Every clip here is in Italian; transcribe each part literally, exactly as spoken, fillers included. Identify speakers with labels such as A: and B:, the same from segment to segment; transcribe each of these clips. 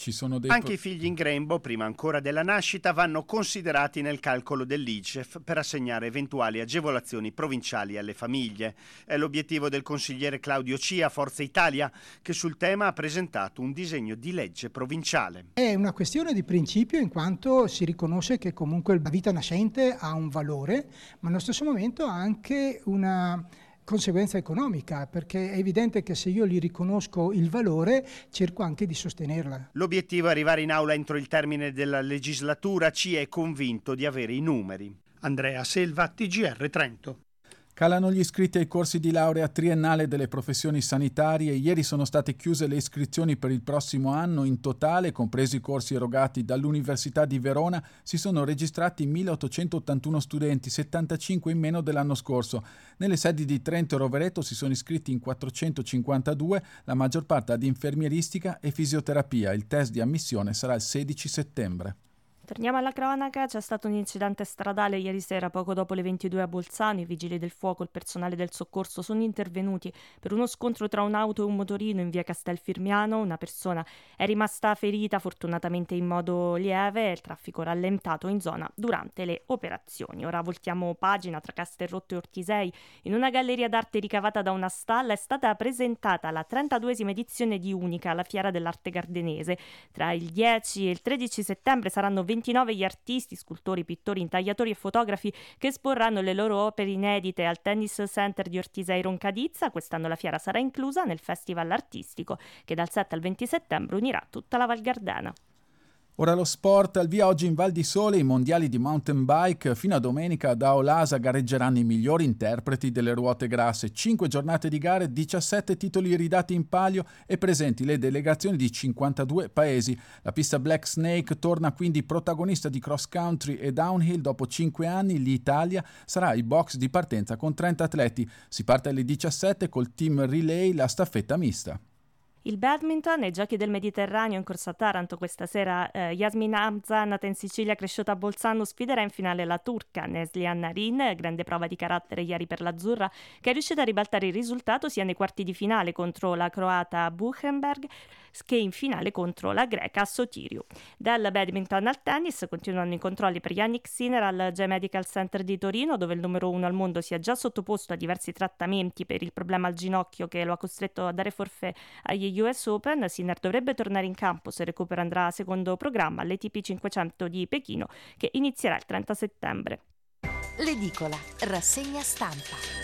A: ci sono dei...
B: Anche
A: pro-
B: i figli in grembo, prima ancora della nascita, vanno considerati nel calcolo dell'I C E F per assegnare eventuali agevolazioni provinciali alle famiglie. È l'obiettivo del consigliere Claudio Cia, Forza Italia, che sul tema ha presentato un disegno di legge provinciale.
C: È una questione di principio, in quanto si riconosce che comunque la vita nascente ha un valore, ma allo stesso momento ha anche una conseguenza economica, perché è evidente che se io gli riconosco il valore cerco anche di sostenerla.
B: L'obiettivo è arrivare in aula entro il termine della legislatura. Cia è convinto di avere i numeri. Andrea Selva, T G R Trento.
A: Calano gli iscritti ai corsi di laurea triennale delle professioni sanitarie. Ieri sono state chiuse le iscrizioni per il prossimo anno. In totale, compresi i corsi erogati dall'Università di Verona, si sono registrati milleottocentottantuno studenti, settantacinque in meno dell'anno scorso. Nelle sedi di Trento e Rovereto si sono iscritti in quattrocentocinquantadue, la maggior parte ad infermieristica e fisioterapia. Il test di ammissione sarà il sedici settembre.
D: Torniamo alla cronaca. C'è stato un incidente stradale ieri sera poco dopo le ventidue a Bolzano. I vigili del fuoco e il personale del soccorso sono intervenuti per uno scontro tra un'auto e un motorino in via Castelfirmiano. Una persona è rimasta ferita, fortunatamente in modo lieve, e il traffico rallentato in zona durante le operazioni. Ora voltiamo pagina. Tra Castelrotto e Ortisei, in una galleria d'arte ricavata da una stalla, è stata presentata la trentaduesima edizione di Unica, la fiera dell'arte gardenese. Tra il dieci e il tredici settembre saranno ventinove gli artisti, scultori, pittori, intagliatori e fotografi che esporranno le loro opere inedite al Tennis Center di Ortisei Roncadizza. Quest'anno la fiera sarà inclusa nel Festival Artistico che dal sette al venti settembre unirà tutta la Val Gardena.
A: Ora lo sport, al via oggi in Val di Sole i mondiali di mountain bike. Fino a domenica ad Aolasa gareggeranno i migliori interpreti delle ruote grasse. cinque giornate di gare, diciassette titoli ridati in palio e presenti le delegazioni di cinquantadue paesi. La pista Black Snake torna quindi protagonista di cross country e downhill. Dopo cinque anni l'Italia sarà il box di partenza con trenta atleti. Si parte alle diciassette col team relay, la staffetta mista.
D: Il badminton e i giochi del Mediterraneo in corsa a Taranto questa sera. eh, Yasmin Hamza, nata in Sicilia, cresciuta a Bolzano, sfiderà in finale la turca Neslihan Narin, grande prova di carattere ieri per l'azzurra, che è riuscita a ribaltare il risultato sia nei quarti di finale contro la croata Buchenberg che in finale contro la greca Sotiriou. Dal badminton al tennis continuano i controlli per Yannick Sinner al J Medical Center di Torino, dove il numero uno al mondo si è già sottoposto a diversi trattamenti per il problema al ginocchio che lo ha costretto a dare forfait agli U S Open. Sinner dovrebbe tornare in campo se recupera, andrà secondo programma all'A T P cinquecento di Pechino che inizierà il trenta settembre.
E: L'edicola, rassegna stampa.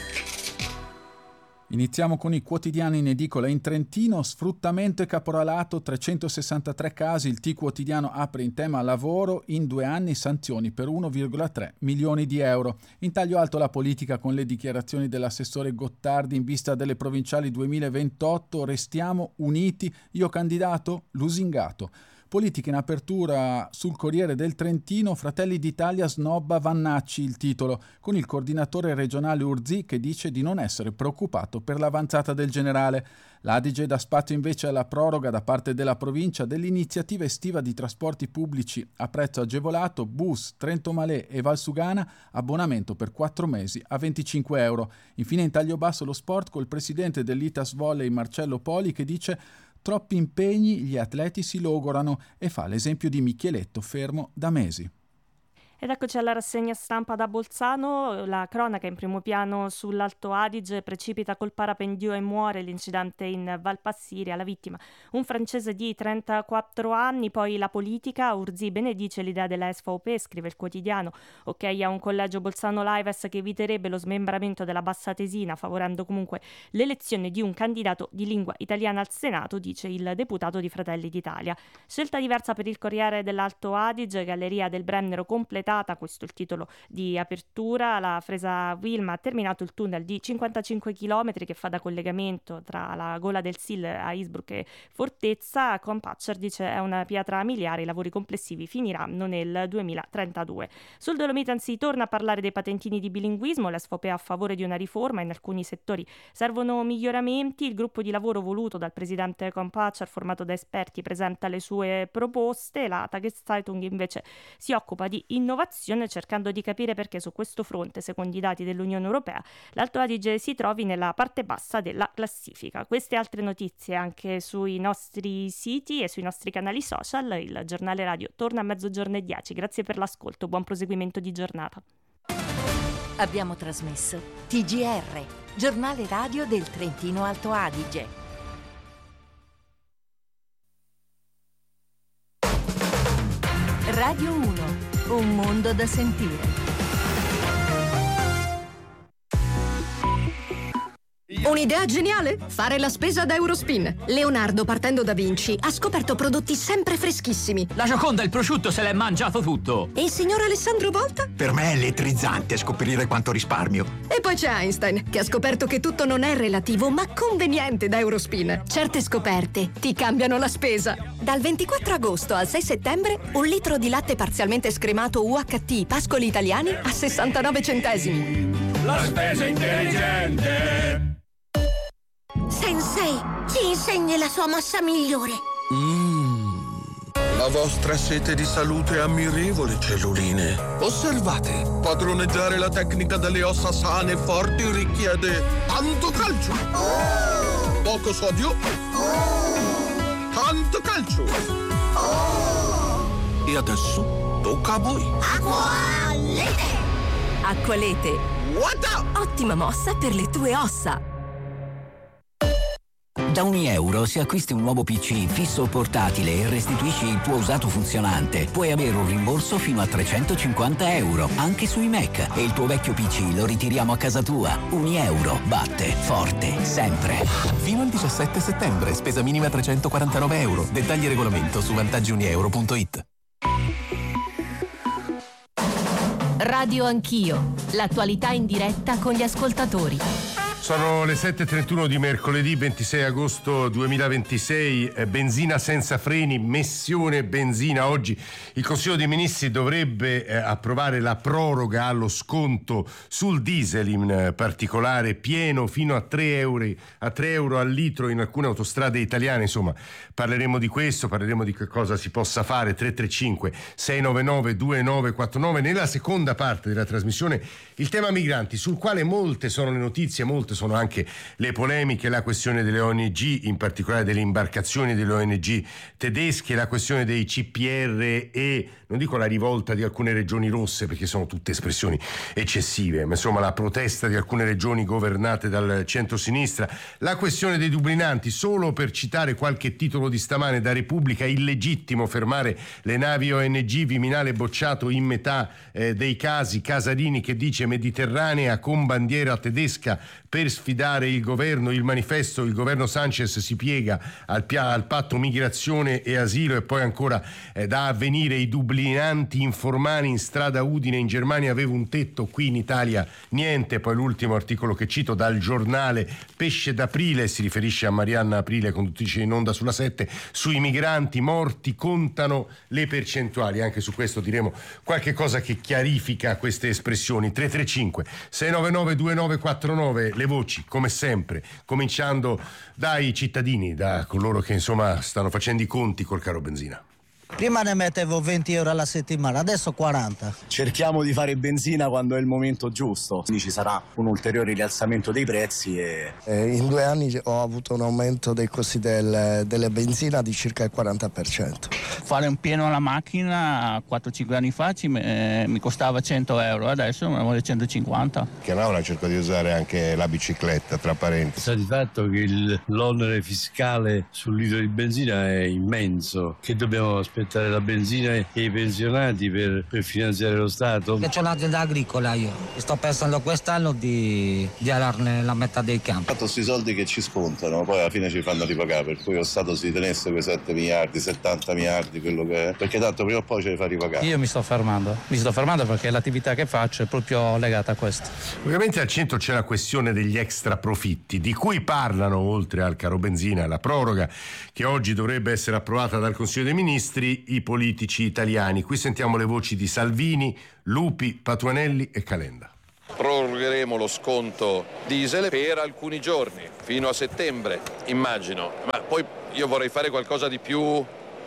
A: Iniziamo con i quotidiani in edicola in Trentino. Sfruttamento e caporalato, trecentosessantatré casi. Il T quotidiano apre in tema lavoro. In due anni sanzioni per uno virgola tre milioni di euro. In taglio alto la politica con le dichiarazioni dell'assessore Gottardi in vista delle provinciali duemilaventotto. Restiamo uniti, io candidato, lusingato. Politica in apertura sul Corriere del Trentino. Fratelli d'Italia snobba Vannacci, il titolo, con il coordinatore regionale Urzì che dice di non essere preoccupato per l'avanzata del generale. L'Adige dà spazio invece alla proroga da parte della provincia dell'iniziativa estiva di trasporti pubblici a prezzo agevolato, bus, Trento Malè e Valsugana, abbonamento per quattro mesi a venticinque euro. Infine in taglio basso lo sport col presidente dell'Itas Volley Marcello Poli che dice: troppi impegni, gli atleti si logorano, e fa l'esempio di Micheletto fermo da mesi.
D: Ed eccoci alla rassegna stampa da Bolzano. La cronaca in primo piano sull'Alto Adige. Precipita col parapendio e muore l'incidente in Val Passiria. La vittima un francese di trentaquattro anni. Poi la politica. Urzì benedice l'idea della S V P, scrive il quotidiano. Ok a un collegio Bolzano Lives che eviterebbe lo smembramento della Bassatesina, favorendo comunque l'elezione di un candidato di lingua italiana al Senato, dice il deputato di Fratelli d'Italia. Scelta diversa per il Corriere dell'Alto Adige. Galleria del Brennero completata, questo è il titolo di apertura. La Fresa Wilma ha terminato il tunnel di cinquantacinque chilometri che fa da collegamento tra la gola del Sil a Innsbruck e Fortezza. Compaccer dice è una pietra miliare, i lavori complessivi finiranno nel duemilatrentadue. Sul Dolomiten si torna a parlare dei patentini di bilinguismo. L'S V P è a favore di una riforma, in alcuni settori servono miglioramenti. Il gruppo di lavoro voluto dal presidente Compaccer, formato da esperti, presenta le sue proposte. La Tageszeitung invece si occupa di innovazione innovazione, cercando di capire perché su questo fronte, secondo i dati dell'Unione Europea, l'Alto Adige si trovi nella parte bassa della classifica. Queste altre notizie anche sui nostri siti e sui nostri canali social. Il giornale radio torna a mezzogiorno e dieci. Grazie per l'ascolto, buon proseguimento di giornata.
E: Abbiamo trasmesso T G R, giornale radio del Trentino Alto Adige. Radio uno, un mondo da sentire.
F: Un'idea geniale? Fare la spesa da Eurospin. Leonardo, partendo da Vinci, ha scoperto prodotti sempre freschissimi.
G: La Gioconda, il prosciutto, se l'è mangiato tutto.
F: E il signor Alessandro Volta?
H: Per me è elettrizzante scoprire quanto risparmio.
F: E poi c'è Einstein, che ha scoperto che tutto non è relativo, ma conveniente da Eurospin. Certe scoperte ti cambiano la spesa. Dal ventiquattro agosto al sei settembre, un litro di latte parzialmente scremato U H T Pascoli Italiani a sessantanove centesimi.
I: La spesa intelligente!
J: Sensei, ci insegni la sua mossa migliore.
K: Mmm, la vostra sete di salute è ammirevole, celluline. Osservate, padroneggiare la tecnica delle ossa sane e forti richiede tanto calcio, oh! Poco sodio, oh! Tanto calcio. Oh! E adesso tocca a voi.
J: Acqualete!
F: Acqualete.
K: What?
F: Ottima mossa per le tue ossa.
L: Da ogni euro, se acquisti un nuovo P C fisso o portatile e restituisci il tuo usato funzionante, puoi avere un rimborso fino a trecentocinquanta euro, anche sui Mac. E il tuo vecchio P C lo ritiriamo a casa tua. Ogni euro batte forte, sempre.
M: Fino al diciassette settembre, spesa minima trecentoquarantanove euro. Dettagli e regolamento su vantaggi unieuro punto it.
E: Radio Anch'io, l'attualità in diretta con gli ascoltatori.
N: Sono le sette e trentuno di mercoledì ventisei agosto duemilaventisei, eh, benzina senza freni, missione benzina. Oggi il Consiglio dei Ministri dovrebbe eh, approvare la proroga allo sconto sul diesel, in particolare pieno fino a tre euro, a tre euro al litro in alcune autostrade italiane. Insomma, parleremo di questo, parleremo di che cosa si possa fare. Tre tre cinque sei nove nove due nove quattro nove. Nella seconda parte della trasmissione il tema migranti, sul quale molte sono le notizie, molte sono anche le polemiche, la questione delle O N G, in particolare delle imbarcazioni delle O N G tedesche, la questione dei C P R e, non dico la rivolta di alcune regioni rosse perché sono tutte espressioni eccessive, ma insomma la protesta di alcune regioni governate dal centro-sinistra, la questione dei dublinanti. Solo per citare qualche titolo di stamane da Repubblica: illegittimo fermare le navi O N G, Viminale bocciato in metà eh, dei casi, Casarini che dice Mediterranea con bandiera tedesca per sfidare il governo, il manifesto, il governo Sanchez si piega al, pia- al patto migrazione e asilo. E poi ancora eh, da Avvenire, i dublinanti informali in strada Udine, in Germania aveva un tetto, qui in Italia niente. Poi l'ultimo articolo che cito dal giornale, pesce d'aprile, si riferisce a Marianna Aprile, conduttrice in onda sulla sette, sui migranti morti contano le percentuali. Anche su questo diremo qualche cosa che chiarifica queste espressioni. Tre tre cinque sei nove nove due nove quattro nove, le voci come sempre, cominciando dai cittadini, da coloro che insomma stanno facendo i conti col caro benzina.
O: Prima ne mettevo venti euro alla settimana, adesso quaranta.
P: Cerchiamo di fare benzina quando è il momento giusto. Quindi ci sarà un ulteriore rialzamento dei prezzi. E...
Q: Eh, in due anni ho avuto un aumento dei costi del, delle benzina di circa il quaranta per cento.
R: Fare un pieno alla macchina quattro cinque anni fa ci, eh, mi costava cento euro, adesso me ne vuole centocinquanta.
S: Chiamavola, cerco di usare anche la bicicletta, tra parentesi.
T: Sta di fatto che il, l'onere fiscale sul litro di benzina è immenso, che dobbiamo aspettare la benzina e i pensionati per, per finanziare lo Stato.
O: C'ho un'azienda agricola io, sto pensando quest'anno di, di ararne la metà dei campi.
S: Fatto questi soldi che ci scontano, poi alla fine ci fanno ripagare, per cui lo Stato si tenesse quei sette miliardi, settanta miliardi, quello che è, perché tanto prima o poi ce li fa ripagare.
R: Io mi sto fermando, mi sto fermando perché l'attività che faccio è proprio legata a questo.
N: Ovviamente al centro c'è la questione degli extra profitti, di cui parlano, oltre al caro benzina, la proroga che oggi dovrebbe essere approvata dal Consiglio dei Ministri, i politici italiani. Qui sentiamo le voci di Salvini, Lupi, Patuanelli e Calenda.
U: Prorogheremo lo sconto diesel per alcuni giorni, fino a settembre, immagino, ma poi io vorrei fare qualcosa di più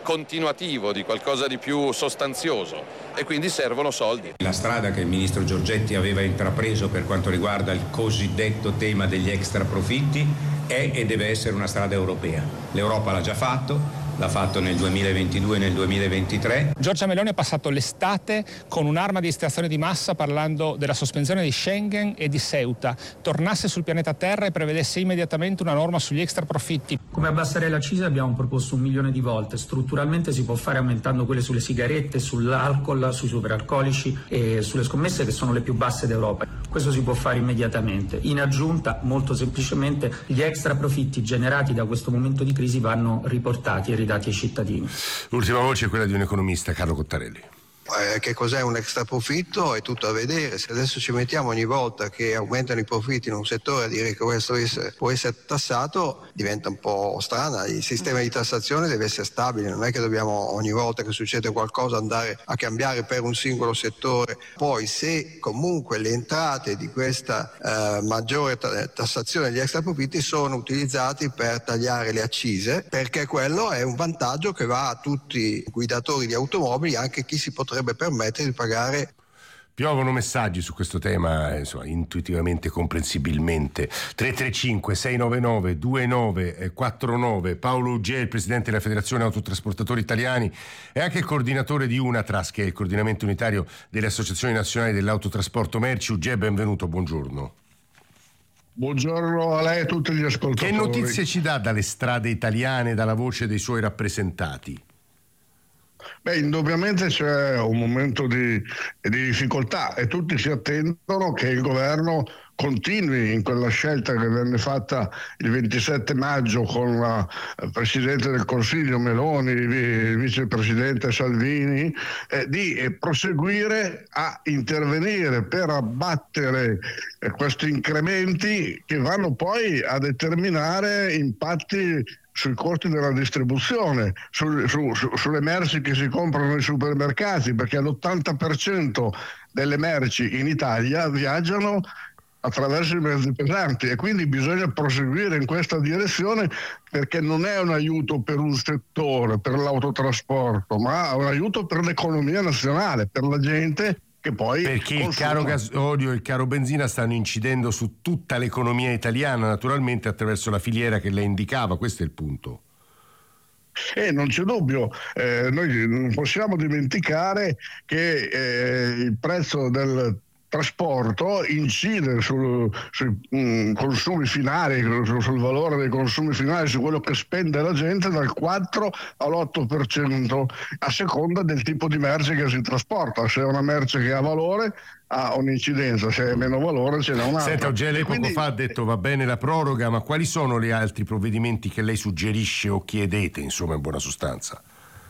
U: continuativo, di qualcosa di più sostanzioso, e quindi servono soldi.
C: La strada che il ministro Giorgetti aveva intrapreso per quanto riguarda il cosiddetto tema degli extra profitti è e deve essere una strada europea. L'Europa l'ha già fatto. L'ha fatto nel duemilaventidue e nel duemilaventitré.
V: Giorgia Meloni ha passato l'estate con un'arma di estrazione di massa parlando della sospensione di Schengen e di Ceuta. Tornasse sul pianeta Terra e prevedesse immediatamente una norma sugli extra profitti.
W: Come abbassare l'accisa abbiamo proposto un milione di volte. Strutturalmente si può fare aumentando quelle sulle sigarette, sull'alcol, sui superalcolici e sulle scommesse, che sono le più basse d'Europa. Questo si può fare immediatamente. In aggiunta, molto semplicemente, gli extra profitti generati da questo momento di crisi vanno riportati e dati ai cittadini.
N: L'ultima voce è quella di un economista, Carlo Cottarelli.
X: Eh, che cos'è un extra profitto? È tutto a vedere. Se adesso ci mettiamo ogni volta che aumentano i profitti in un settore a dire che questo essere, può essere tassato, diventa un po' strana. Il sistema di tassazione deve essere stabile, non è che dobbiamo ogni volta che succede qualcosa andare a cambiare per un singolo settore. Poi se comunque le entrate di questa eh, maggiore t- tassazione degli extra profitti sono utilizzati per tagliare le accise, perché quello è un vantaggio che va a tutti i guidatori di automobili, anche chi si potrebbe permettere di pagare.
N: Piovono messaggi su questo tema, insomma, intuitivamente, comprensibilmente. tre tre cinque sei nove nove due nove quattro nove. Paolo Ugge, il presidente della Federazione Autotrasportatori Italiani e anche il coordinatore di UNATRAS, che è il coordinamento unitario delle associazioni nazionali dell'autotrasporto merci. Ugge, benvenuto, buongiorno.
Y: Buongiorno a lei e a tutti gli ascoltatori.
N: Che notizie ci dà dalle strade italiane, dalla voce dei suoi rappresentati?
Y: Beh, indubbiamente c'è un momento di, di difficoltà e tutti si attendono che il governo continui in quella scelta che venne fatta il ventisette maggio con la Presidente del Consiglio Meloni, il Vicepresidente Salvini, eh, di eh, proseguire a intervenire per abbattere eh, questi incrementi che vanno poi a determinare impatti sui costi della distribuzione, su, su, su, sulle merci che si comprano nei supermercati, perché l'ottanta per cento delle merci in Italia viaggiano attraverso i mezzi pesanti e quindi bisogna proseguire in questa direzione, perché non è un aiuto per un settore, per l'autotrasporto, ma un aiuto per l'economia nazionale, per la gente che poi
N: perché consuma. Il caro gasolio e il caro benzina stanno incidendo su tutta l'economia italiana, naturalmente attraverso la filiera che lei indicava, questo è il punto.
Y: E eh, non c'è dubbio, eh, noi non possiamo dimenticare che eh, il prezzo del trasporto incide sul, sui mh, consumi finali, sul, sul valore dei consumi finali, su quello che spende la gente, dal quattro all'otto per cento a seconda del tipo di merce che si trasporta. Se è una merce che ha valore ha un'incidenza, se è meno valore ce n'è un'altra.
N: Senta, Ogge, lei poco
Y: quindi...
N: fa ha detto va bene la proroga, ma quali sono gli altri provvedimenti che lei suggerisce o chiedete, insomma, in buona sostanza?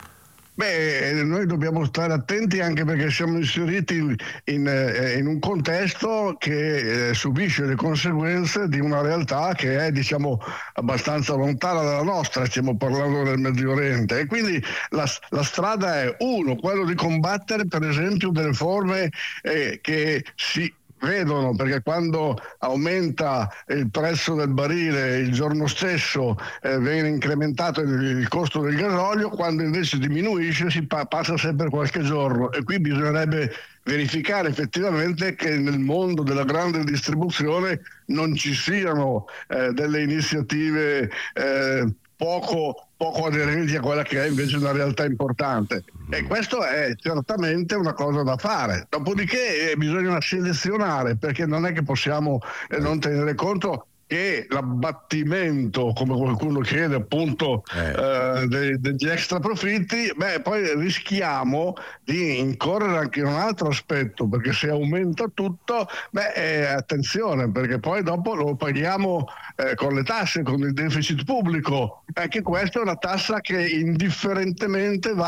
Y: Beh, noi dobbiamo stare attenti anche perché siamo inseriti in, in, eh, in un contesto che eh, subisce le conseguenze di una realtà che è, diciamo, abbastanza lontana dalla nostra. Stiamo parlando del Medio Oriente e quindi la, la strada è, uno, quello di combattere per esempio delle forme eh, che si vedono, perché quando aumenta il prezzo del barile il giorno stesso eh, viene incrementato il, il costo del gasolio, quando invece diminuisce si pa- passa sempre qualche giorno, e qui bisognerebbe verificare effettivamente che nel mondo della grande distribuzione non ci siano eh, delle iniziative eh, poco poco aderenti a quella che è invece una realtà importante, e questo è certamente una cosa da fare. Dopodiché eh, bisogna selezionare, perché non è che possiamo eh, non tenere conto che l'abbattimento, come qualcuno chiede appunto, eh. Eh, de- degli extra profitti, beh, poi rischiamo di incorrere anche in un altro aspetto, perché se aumenta tutto, beh, eh, attenzione, perché poi dopo lo paghiamo eh, con le tasse, con il deficit pubblico. Anche questa è una tassa che indifferentemente va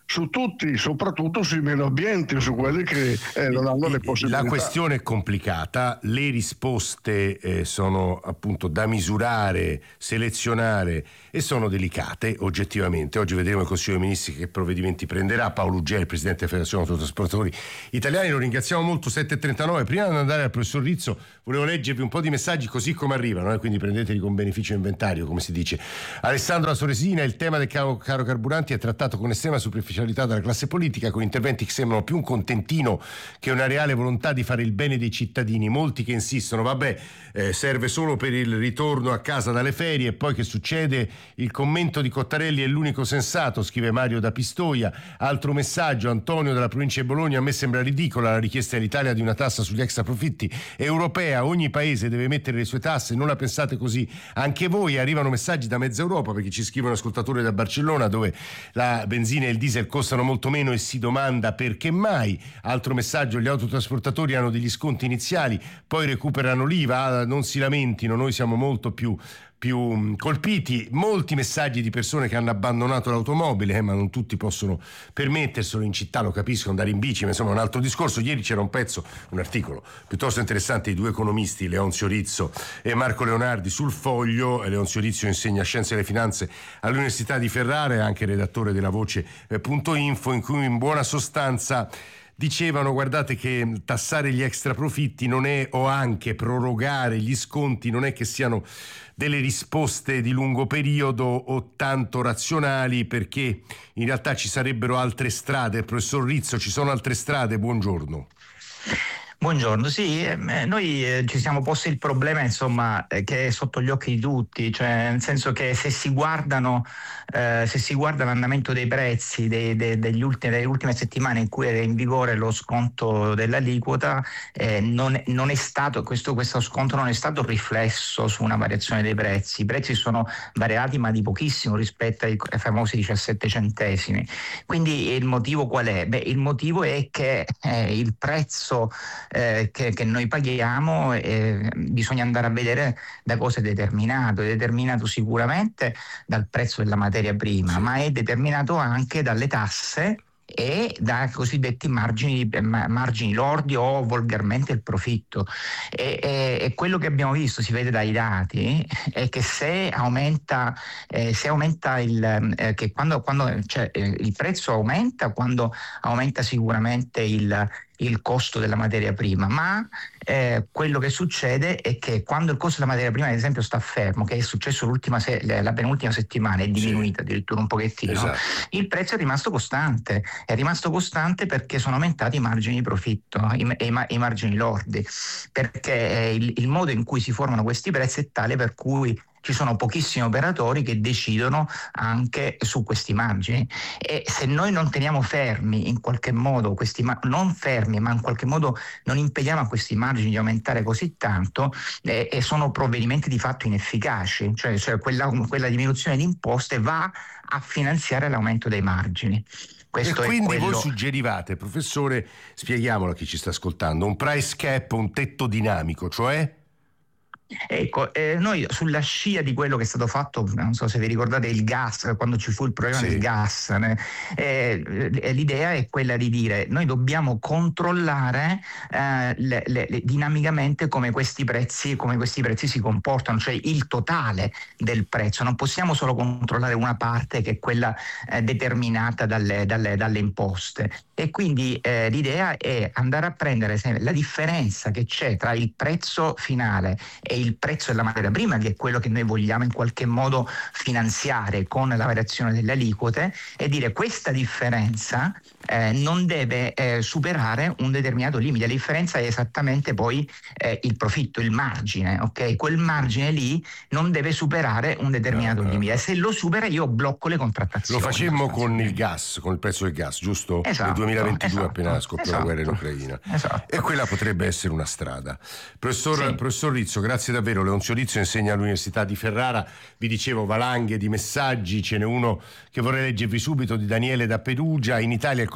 Y: su tutti, soprattutto sui meno abbienti, su quelli che eh, non hanno le possibilità.
N: La questione è complicata, le risposte eh, sono appunto da misurare, selezionare e sono delicate oggettivamente. Oggi vedremo il Consiglio dei Ministri che provvedimenti prenderà. Paolo Uggelli, presidente della Federazione Autotrasportatori Italiani, lo ringraziamo molto. Sette e trentanove. Prima di andare al professor Rizzo volevo leggervi un po' di messaggi così come arrivano, eh? Quindi prendeteli con beneficio inventario, come si dice. Alessandro La Soresina: il tema del caro, caro carburanti è trattato con estrema superficialità dalla classe politica, con interventi che sembrano più un contentino che una reale volontà di fare il bene dei cittadini. Molti che insistono, vabbè, eh, serve solo per il ritorno a casa dalle ferie, e poi che succede? Il commento di Cottarelli è l'unico sensato, scrive Mario da Pistoia. Altro messaggio, Antonio dalla provincia di Bologna: a me sembra ridicola la richiesta dell'Italia di una tassa sugli extraprofitti europea, ogni paese deve mettere le sue tasse, non la pensate così anche voi? Arrivano messaggi da mezza Europa, perché ci scrivono ascoltatori da Barcellona, dove la benzina e il diesel costano molto meno e si domanda perché mai. Altro messaggio: gli autotrasportatori hanno degli sconti iniziali, poi recuperano l'I V A, non si lamentino, noi siamo molto più più colpiti. Molti messaggi di persone che hanno abbandonato l'automobile, eh, ma non tutti possono permetterselo, in città lo capisco, andare in bici, ma insomma è un altro discorso. Ieri c'era un pezzo, un articolo piuttosto interessante di due economisti, Leonzio Rizzo e Marco Leonardi, sul Foglio. Leonzio Rizzo insegna Scienze delle Finanze all'Università di Ferrara, è anche redattore della Voce.info, in cui in buona sostanza dicevano: guardate che tassare gli extraprofitti non è, o anche prorogare gli sconti, non è che siano delle risposte di lungo periodo o tanto razionali, perché in realtà ci sarebbero altre strade. Professor Rizzo, ci sono altre strade? Buongiorno.
A: Buongiorno, sì, eh, noi eh, ci siamo posti il problema, insomma, eh, che è sotto gli occhi di tutti, cioè nel senso che se si guardano, eh, se si guarda l'andamento dei prezzi dei, dei, degli ultimi, delle ultime settimane in cui era in vigore lo sconto dell'aliquota, eh, non, non è stato, questo, questo sconto non è stato riflesso su una variazione dei prezzi. I prezzi sono variati, ma di pochissimo rispetto ai, ai famosi diciassette centesimi. Quindi il motivo qual è? Beh, il motivo è che eh, il prezzo Eh, che, che noi paghiamo, eh, bisogna andare a vedere da cosa è determinato. È determinato sicuramente dal prezzo della materia prima, ma è determinato anche dalle tasse e da cosiddetti margini, margini lordi, o volgarmente il profitto. E, e, e quello che abbiamo visto, si vede dai dati, è che se aumenta, eh, se aumenta il, eh, che quando, quando cioè, eh, il prezzo aumenta quando aumenta sicuramente il il costo della materia prima, ma eh, quello che succede è che quando il costo della materia prima, ad esempio, sta fermo, che è successo l'ultima se- la penultima settimana, è diminuita sì. addirittura un pochettino, esatto. Il prezzo è rimasto costante, è rimasto costante perché sono aumentati i margini di profitto, i, i, i margini lordi, perché eh, il, il modo in cui si formano questi prezzi è tale per cui ci sono pochissimi operatori che decidono anche su questi margini, e se noi non teniamo fermi in qualche modo questi ma- non fermi ma in qualche modo non impediamo a questi margini di aumentare così tanto, eh, e sono provvedimenti di fatto inefficaci, cioè, cioè quella, quella diminuzione di imposte va a finanziare l'aumento dei margini. Questo
N: e quindi
A: è quello...
N: voi suggerivate, professore, spieghiamolo a chi ci sta ascoltando, un price cap, un tetto dinamico, cioè?
A: Ecco, eh, noi sulla scia di quello che è stato fatto, non so se vi ricordate il gas, quando ci fu il problema sì. del gas, eh, eh, l'idea è quella di dire: noi dobbiamo controllare eh, le, le, le, dinamicamente come questi prezzi come questi prezzi si comportano, cioè il totale del prezzo. Non possiamo solo controllare una parte, che è quella eh, determinata dalle, dalle, dalle imposte, e quindi eh, l'idea è andare a prendere la differenza che c'è tra il prezzo finale e il prezzo della materia prima, che è quello che noi vogliamo in qualche modo finanziare con la variazione delle aliquote, e dire: questa differenza eh, non deve eh, superare un determinato limite. La differenza è esattamente poi eh, il profitto, il margine, ok? Quel margine lì non deve superare un determinato no, limite, e se lo supera io blocco le contrattazioni.
N: Lo facemmo con il gas, con il prezzo del gas, giusto?
A: Esatto,
N: nel duemilaventidue, esatto, appena scoppiò
A: esatto,
N: la guerra in Ucraina,
A: esatto.
N: E quella potrebbe essere una strada. Professor,
A: sì.
N: professor Rizzo, grazie davvero. Leonzio Rizzo insegna all'Università di Ferrara. Vi dicevo, valanghe di messaggi, ce n'è uno che vorrei leggervi subito, di Daniele da Perugia. In Italia il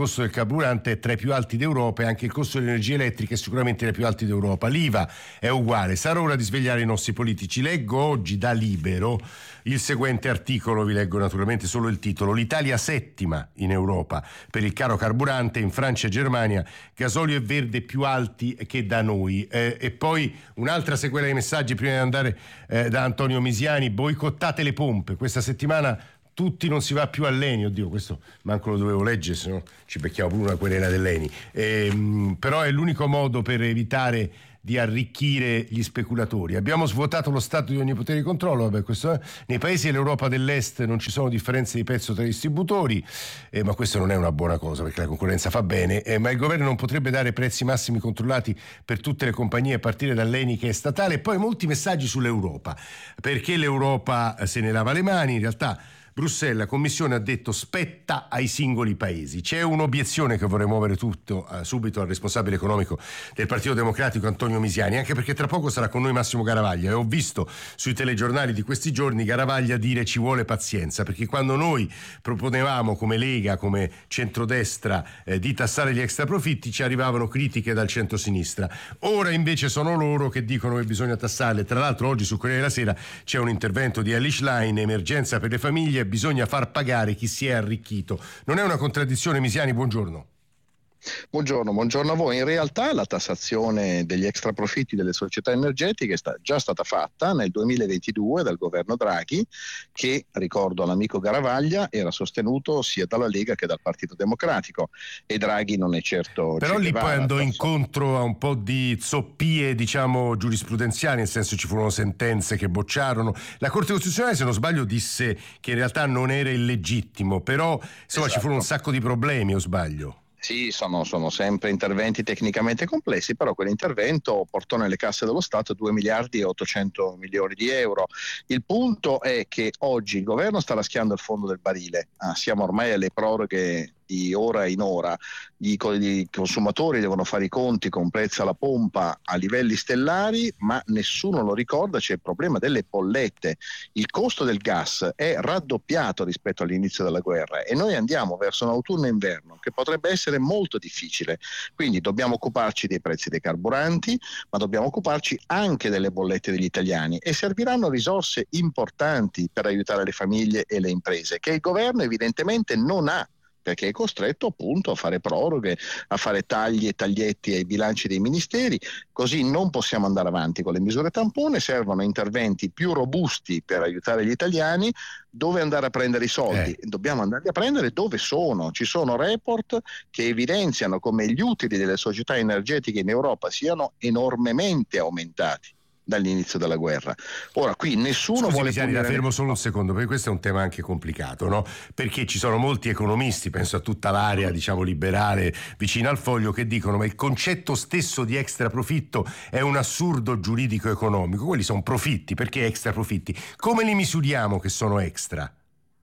N: costo del carburante è tra i più alti d'Europa e anche il costo dell'energia elettrica è sicuramente tra i più alti d'Europa. L'I V A è uguale. Sarà ora di svegliare i nostri politici. Leggo oggi da Libero il seguente articolo, vi leggo naturalmente solo il titolo: l'Italia settima in Europa per il caro carburante, in Francia e Germania gasolio e verde più alti che da noi. Eh, e poi un'altra sequela di messaggi prima di andare eh, da Antonio Misiani: boicottate le pompe, questa settimana tutti non si va più all'Eni. Oddio, questo manco lo dovevo leggere, se no ci becchiamo pure una querela dell'Eni. Ehm, però è l'unico modo per evitare di arricchire gli speculatori. Abbiamo svuotato lo Stato di ogni potere di controllo. Vabbè, questo è. Nei paesi dell'Europa dell'Est non ci sono differenze di prezzo tra i distributori, eh, ma questo non è una buona cosa perché la concorrenza fa bene, eh, ma il governo non potrebbe dare prezzi massimi controllati per tutte le compagnie a partire dall'Eni che è statale. E poi molti messaggi sull'Europa, perché l'Europa se ne lava le mani. In realtà Bruxelles, la Commissione ha detto spetta ai singoli paesi. C'è un'obiezione che vorrei muovere tutto eh, subito al responsabile economico del Partito Democratico Antonio Misiani, anche perché tra poco sarà con noi Massimo Garavaglia e ho visto sui telegiornali di questi giorni Garavaglia dire ci vuole pazienza, perché quando noi proponevamo come Lega, come centrodestra eh, di tassare gli extraprofitti ci arrivavano critiche dal centrosinistra. Ora invece sono loro che dicono che bisogna tassarle. Tra l'altro oggi su Corriere della Sera c'è un intervento di Elish Line: emergenza per le famiglie, bisogna far pagare chi si è arricchito. Non è una contraddizione, Misiani? Buongiorno.
B: Buongiorno, buongiorno a voi. In realtà la tassazione degli extraprofitti delle società energetiche è sta- già stata fatta nel duemilaventidue dal governo Draghi, che, ricordo all'amico Garavaglia, era sostenuto sia dalla Lega che dal Partito Democratico, e Draghi non è certo...
N: Però lì poi andò incontro a un po' di zoppie, diciamo, giurisprudenziali, nel senso ci furono sentenze che bocciarono. La Corte Costituzionale, se non sbaglio, disse che in realtà non era illegittimo, però insomma esatto. Ci furono un sacco di problemi, o sbaglio?
B: Sì, sono, sono sempre interventi tecnicamente complessi, però quell'intervento portò nelle casse dello Stato due miliardi e ottocento milioni di euro. Il punto è che oggi il governo sta raschiando il fondo del barile. Ah, siamo ormai alle proroghe di ora in ora, i, i consumatori devono fare i conti con prezzo alla pompa a livelli stellari, ma nessuno lo ricorda, c'è il problema delle bollette. Il costo del gas è raddoppiato rispetto all'inizio della guerra e noi andiamo verso un autunno e inverno che potrebbe essere molto difficile, quindi dobbiamo occuparci dei prezzi dei carburanti, ma dobbiamo occuparci anche delle bollette degli italiani, e serviranno risorse importanti per aiutare le famiglie e le imprese che il governo evidentemente non ha, perché è costretto appunto a fare proroghe, a fare tagli e taglietti ai bilanci dei ministeri. Così non possiamo andare avanti con le misure tampone, servono interventi più robusti per aiutare gli italiani. Dove andare a prendere i soldi? Eh. Dobbiamo andare a prendere dove sono. Ci sono report che evidenziano come gli utili delle società energetiche in Europa siano enormemente aumentati dall'inizio della guerra. Ora qui nessuno
N: Scusi,
B: vuole
N: Misiani, la fermo solo un secondo, perché questo è un tema anche complicato, no? Perché ci sono molti economisti, penso a tutta l'area diciamo liberale vicina al Foglio, che dicono ma il concetto stesso di extraprofitto è un assurdo giuridico economico. Quelli sono profitti, perché extraprofitti? Come li misuriamo che sono extra?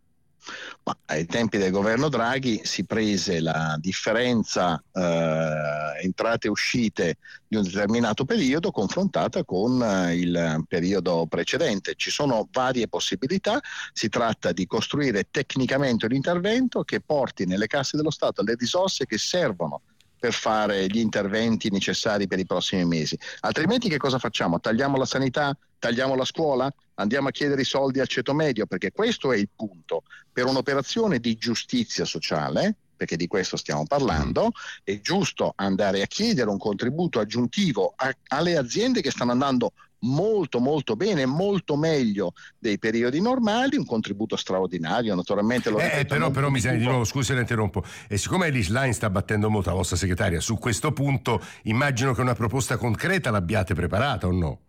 B: Ma ai tempi del governo Draghi si prese la differenza eh, entrate e uscite di un determinato periodo confrontata con eh, il periodo precedente. Ci sono varie possibilità, si tratta di costruire tecnicamente un intervento che porti nelle casse dello Stato le risorse che servono per fare gli interventi necessari per i prossimi mesi. Altrimenti che cosa facciamo? Tagliamo la sanità? Tagliamo la scuola? Andiamo a chiedere i soldi al ceto medio? Perché questo è il punto. Per un'operazione di giustizia sociale, perché di questo stiamo parlando, è giusto andare a chiedere un contributo aggiuntivo a, alle aziende che stanno andando molto molto bene, molto meglio dei periodi normali, un contributo straordinario, naturalmente lo
N: eh,
B: ripeto,
N: però, però mi senti di nuovo, scusi se la interrompo, e siccome Elish Line sta battendo molto la vostra segretaria su questo punto, immagino che una proposta concreta l'abbiate preparata o no?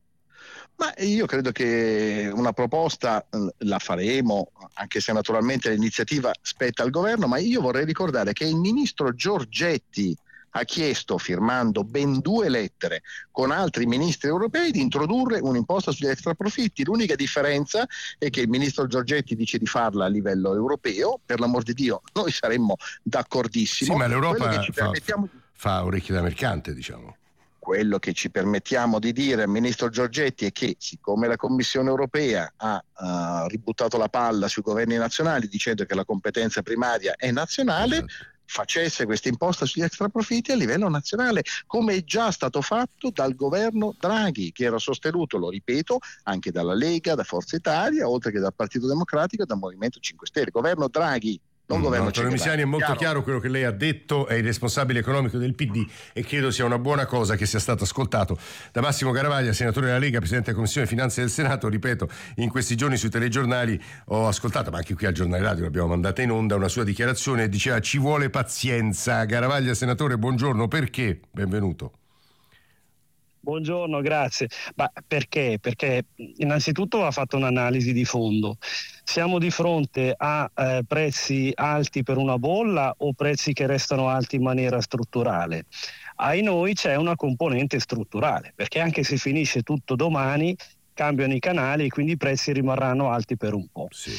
B: Ma io credo che una proposta la faremo, anche se naturalmente l'iniziativa spetta al governo, ma io vorrei ricordare che il ministro Giorgetti ha chiesto, firmando ben due lettere con altri ministri europei, di introdurre un'imposta sugli extraprofitti. L'unica differenza è che il ministro Giorgetti dice di farla a livello europeo. Per l'amor di Dio, noi saremmo d'accordissimo.
N: Sì, ma l'Europa
B: Quello che ci
N: fa,
B: permettiamo...
N: fa orecchie da mercante, diciamo.
B: Quello che ci permettiamo di dire al ministro Giorgetti è che, siccome la Commissione europea ha uh, ributtato la palla sui governi nazionali dicendo che la competenza primaria è nazionale, esatto, facesse questa imposta sugli extraprofitti a livello nazionale, come è già stato fatto dal governo Draghi, che era sostenuto, lo ripeto, anche dalla Lega, da Forza Italia, oltre che dal Partito Democratico e dal Movimento cinque Stelle. Governo Draghi.
N: Mm, Antonio Misiani, è molto chiaro. chiaro quello che lei ha detto, è il responsabile economico del P D e credo sia una buona cosa che sia stato ascoltato da Massimo Garavaglia, senatore della Lega, presidente della Commissione Finanze del Senato. Ripeto, in questi giorni sui telegiornali ho ascoltato, ma anche qui al Giornale Radio l'abbiamo mandata in onda, una sua dichiarazione, diceva ci vuole pazienza. Garavaglia, senatore, buongiorno, perché? Benvenuto.
D: Buongiorno, grazie. Ma perché? Perché innanzitutto ha fatto un'analisi di fondo. Siamo di fronte a eh, prezzi alti per una bolla o prezzi che restano alti in maniera strutturale? Ai noi c'è una componente strutturale, perché anche se finisce tutto domani cambiano i canali e quindi i prezzi rimarranno alti per un po'.
N: Sì.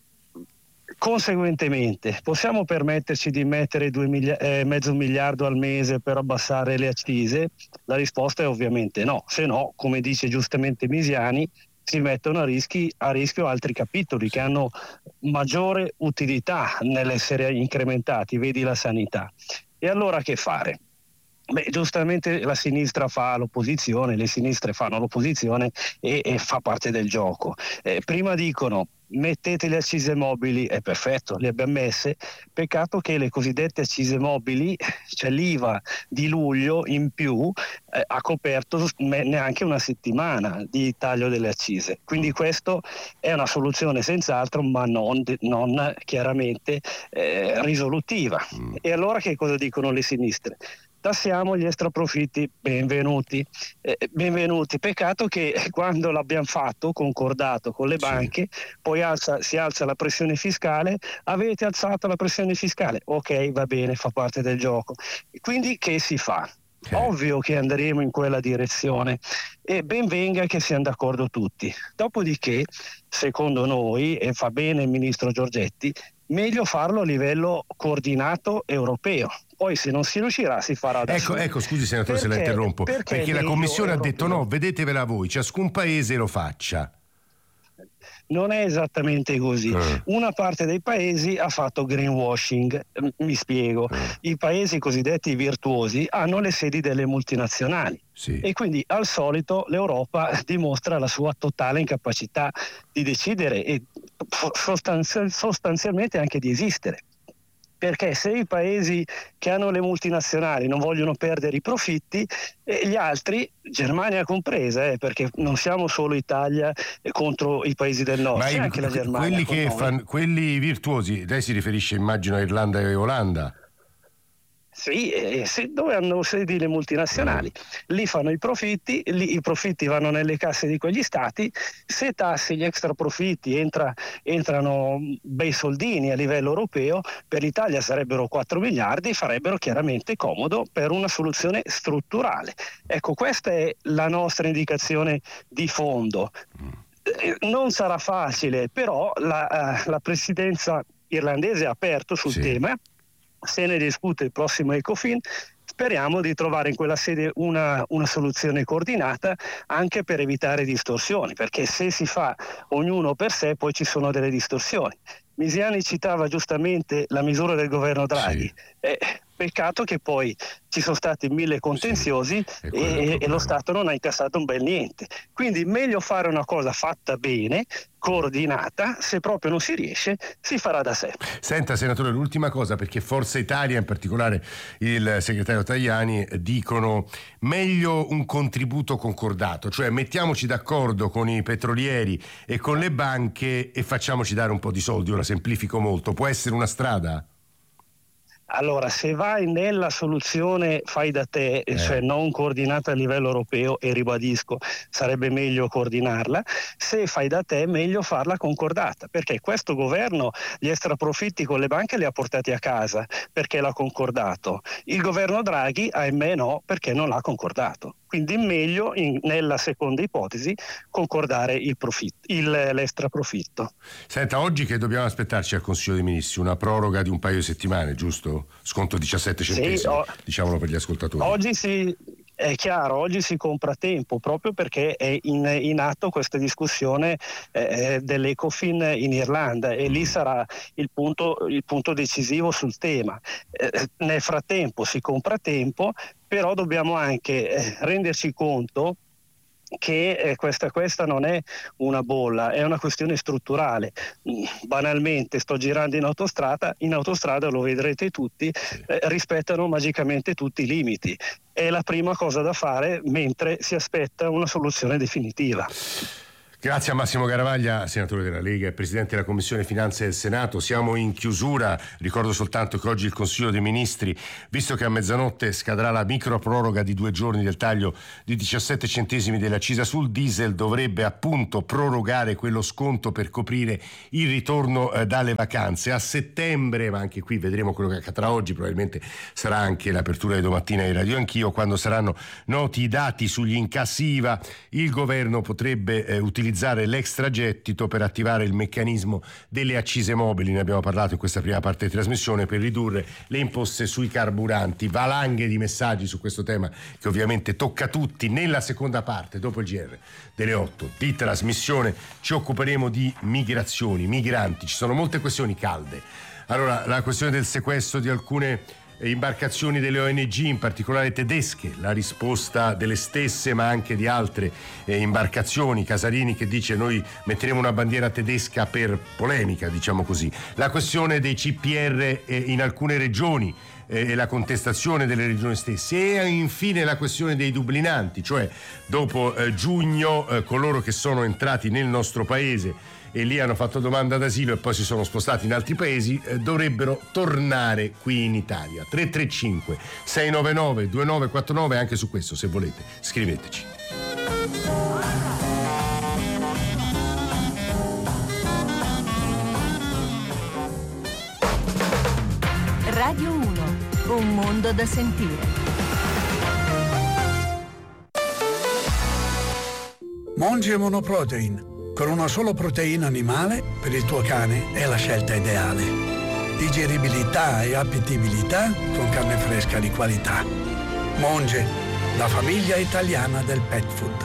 D: Conseguentemente, possiamo permetterci di mettere due miglia- eh, mezzo miliardo al mese per abbassare le accise? La risposta è ovviamente no, se no, come dice giustamente Misiani, si mettono a, rischi, a rischio altri capitoli che hanno maggiore utilità nell'essere incrementati, vedi la sanità. E allora che fare? Beh, giustamente la sinistra fa l'opposizione, le sinistre fanno l'opposizione e, e fa parte del gioco. Eh, prima dicono mettete le accise mobili, è perfetto, le abbiamo messe, peccato che le cosiddette accise mobili, cioè l'I V A di luglio in più, eh, ha coperto neanche una settimana di taglio delle accise, quindi questo è una soluzione senz'altro, ma non, non chiaramente eh, risolutiva. E allora che cosa dicono le sinistre? Tassiamo gli extraprofitti, benvenuti, eh, benvenuti. Peccato che quando l'abbiamo fatto, concordato con le banche, sì. poi alza, si alza la pressione fiscale, avete alzato la pressione fiscale, ok, va bene, fa parte del gioco. Quindi che si fa? Okay. Ovvio che andremo in quella direzione e ben venga che siano d'accordo tutti. Dopodiché, secondo noi, e fa bene il ministro Giorgetti, meglio farlo a livello coordinato europeo. Poi se non si riuscirà si farà da
N: ecco,
D: solo.
N: Ecco, scusi senatore
D: perché,
N: se la interrompo, perché, perché la Commissione ha detto no, vedetevela voi, ciascun paese lo faccia.
D: Non è esattamente così. Eh. Una parte dei paesi ha fatto greenwashing, mi spiego. Eh. I paesi cosiddetti virtuosi hanno le sedi delle multinazionali sì. e quindi al solito l'Europa dimostra la sua totale incapacità di decidere e sostanzi- sostanzialmente anche di esistere. Perché se i paesi che hanno le multinazionali non vogliono perdere i profitti, eh, gli altri, Germania compresa, eh, perché non siamo solo Italia eh, contro i paesi del nord,
N: ma
D: c'è
N: i,
D: anche la Germania.
N: Quelli, che fan, quelli virtuosi, lei si riferisce immagino a Irlanda e Olanda?
D: Sì, eh, se, dove hanno sedi le multinazionali, lì fanno i profitti, lì i profitti vanno nelle casse di quegli stati, se tassi gli extra profitti entra, entrano bei soldini a livello europeo, per l'Italia sarebbero quattro miliardi, farebbero chiaramente comodo per una soluzione strutturale. Ecco, questa è la nostra indicazione di fondo. Eh, non sarà facile, però la, uh, la presidenza irlandese ha aperto sul sì. tema. Se ne discute il prossimo Ecofin, speriamo di trovare in quella sede una, una soluzione coordinata anche per evitare distorsioni, perché se si fa ognuno per sé poi ci sono delle distorsioni. Misiani citava giustamente la misura del governo Draghi. Sì. Eh, peccato che poi ci sono stati mille contenziosi sì, e, e lo Stato non ha incassato un bel niente. Quindi meglio fare una cosa fatta bene, coordinata, se proprio non si riesce si farà da sé.
N: Senta senatore, l'ultima cosa, perché Forza Italia, in particolare il segretario Tajani, dicono meglio un contributo concordato, cioè mettiamoci d'accordo con i petrolieri e con le banche e facciamoci dare un po' di soldi. Ora semplifico molto, può essere una strada?
D: Allora, se vai nella soluzione fai da te, eh. cioè non coordinata a livello europeo, e ribadisco, sarebbe meglio coordinarla, se fai da te meglio farla concordata, perché questo governo gli extraprofitti con le banche li ha portati a casa perché l'ha concordato. Il governo Draghi, ahimè no, perché non l'ha concordato. Quindi meglio, in, nella seconda ipotesi, concordare il profitto, il, l'extra profitto.
N: Senta, oggi che dobbiamo aspettarci al Consiglio dei Ministri? Una proroga di un paio di settimane, giusto? Sconto diciassette centesimi, sì, o, diciamolo per gli ascoltatori.
D: Oggi si, È chiaro, oggi si compra tempo proprio perché è in, in atto questa discussione eh, dell'Ecofin in Irlanda e lì sarà il punto, il punto decisivo sul tema. Eh, nel frattempo si compra tempo, però dobbiamo anche eh, renderci conto che eh, questa, questa non è una bolla, è una questione strutturale. Banalmente sto girando in autostrada, in autostrada lo vedrete tutti, eh, rispettano magicamente tutti i limiti. È la prima cosa da fare mentre si aspetta una soluzione definitiva.
N: Grazie a Massimo Garavaglia, senatore della Lega e presidente della Commissione Finanze del Senato. Siamo in chiusura, ricordo soltanto che oggi il Consiglio dei Ministri, visto che a mezzanotte scadrà la micro proroga di due giorni del taglio di diciassette centesimi dell'accisa sul diesel, dovrebbe appunto prorogare quello sconto per coprire il ritorno eh, dalle vacanze. A settembre, ma anche qui vedremo quello che accadrà oggi, probabilmente sarà anche l'apertura di domattina di Radio Anch'io, quando saranno noti i dati sugli incassi I V A, il governo potrebbe eh, utilizzare l'extragettito per attivare il meccanismo delle accise mobili, ne abbiamo parlato in questa prima parte di trasmissione, per ridurre le imposte sui carburanti. Valanghe di messaggi su questo tema che ovviamente tocca tutti. Nella seconda parte, dopo il G R delle otto di trasmissione, ci occuperemo di migrazioni, migranti, ci sono molte questioni calde. Allora, la questione del sequestro di alcune imbarcazioni delle O N G, in particolare tedesche, la risposta delle stesse ma anche di altre eh, imbarcazioni. Casarini che dice: noi metteremo una bandiera tedesca per polemica, diciamo così. La questione dei C P R eh, in alcune regioni e eh, la contestazione delle regioni stesse, e infine la questione dei dublinanti, cioè dopo eh, giugno eh, coloro che sono entrati nel nostro paese e lì hanno fatto domanda d'asilo e poi si sono spostati in altri paesi, eh, dovrebbero tornare qui in Italia. Tre tre cinque sei nove nove due nove quattro nove, anche su questo, se volete, scriveteci.
E: Radio uno, un mondo da sentire.
G: Monge Monoprotein. Con una sola proteina animale, per il tuo cane è la scelta ideale. Digeribilità e appetibilità con carne fresca di qualità. Monge, la famiglia italiana del pet food.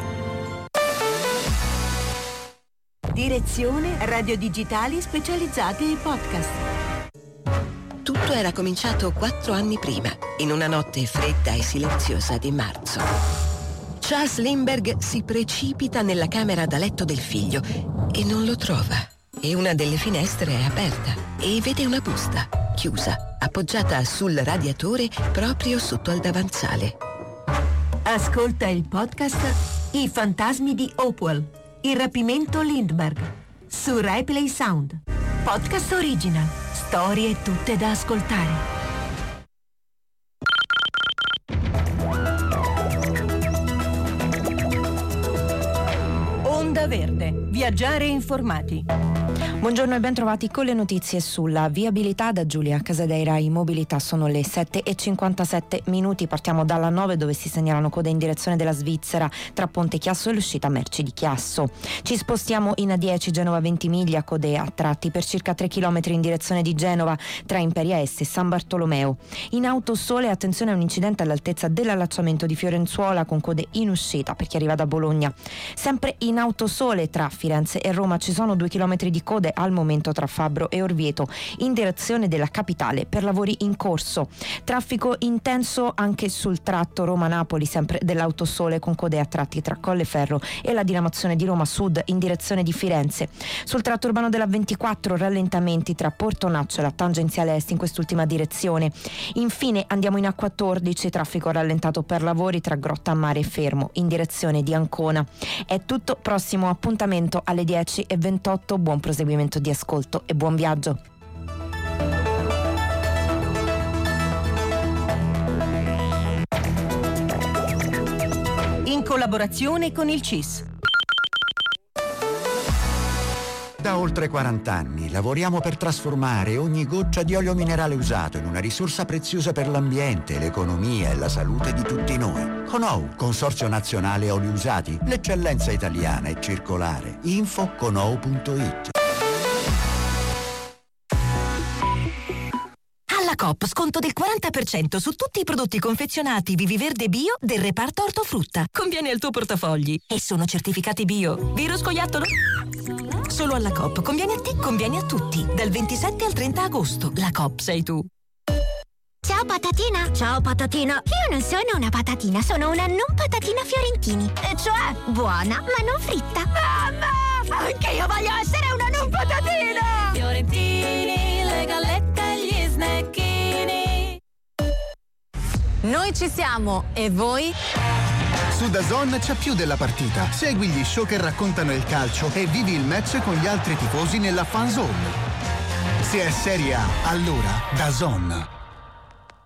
E: Direzione Radio Digitali specializzati in podcast.
H: Tutto era cominciato quattro anni prima, in una notte fredda e silenziosa di marzo. Charles Lindbergh si precipita nella camera da letto del figlio e non lo trova. E una delle finestre è aperta e vede una busta, chiusa, appoggiata sul radiatore proprio sotto al davanzale.
E: Ascolta il podcast I fantasmi di Hopewell, il rapimento Lindbergh, su Rai Play Sound. Podcast original, storie tutte da ascoltare. Onda Verde, viaggiare informati.
I: Buongiorno e ben trovati con le notizie sulla viabilità da Giulia Casadeira. In mobilità sono le sette e cinquantasette minuti. Partiamo dalla nove, dove si segnalano code in direzione della Svizzera tra Ponte Chiasso e l'uscita merci di Chiasso. Ci spostiamo in A dieci Genova Ventimiglia, code a tratti per circa tre chilometri in direzione di Genova tra Imperia Est e San Bartolomeo. In Autosole attenzione a un incidente all'altezza dell'allacciamento di Fiorenzuola con code in uscita per chi arriva da Bologna. Sempre in Autosole tra Firenze e Roma ci sono due chilometri di code al momento tra Fabbro e Orvieto in direzione della capitale per lavori in corso. Traffico intenso anche sul tratto Roma-Napoli, sempre dell'Autosole, con code a tratti tra Colleferro e la diramazione di Roma Sud in direzione di Firenze. Sul tratto urbano della ventiquattro rallentamenti tra Portonaccio e la tangenziale est in quest'ultima direzione. Infine andiamo in A quattordici, traffico rallentato per lavori tra Grotta a Mare e Fermo in direzione di Ancona. È tutto, prossimo appuntamento alle dieci e ventotto. Buon proseguimento di ascolto e buon viaggio.
E: In collaborazione con il C I S.
J: Da oltre quaranta anni lavoriamo per trasformare ogni goccia di olio minerale usato in una risorsa preziosa per l'ambiente, l'economia e la salute di tutti noi. Conou, Consorzio Nazionale Oli Usati, l'eccellenza italiana e circolare. Info conou punto it.
E: Alla Coop sconto del quaranta per cento su tutti i prodotti confezionati Viviverde Bio del reparto ortofrutta. Conviene al tuo portafogli e sono certificati bio. Vero scoiattolo? Solo alla Coop. Conviene a te, conviene a tutti. Dal ventisette al trenta agosto. La Coop sei tu.
F: Ciao patatina! Ciao patatina! Io non sono una patatina, sono una non patatina Fiorentini. E cioè, buona, ma non fritta. Mamma! Anche io voglio essere una non patatina!
K: Fiorentini, le gallette e gli snecchini.
L: Noi ci siamo, e voi?
M: Su DAZN c'è più della partita. Segui gli show che raccontano il calcio e vivi il match con gli altri tifosi nella fan zone. Se è Serie A, allora DAZN.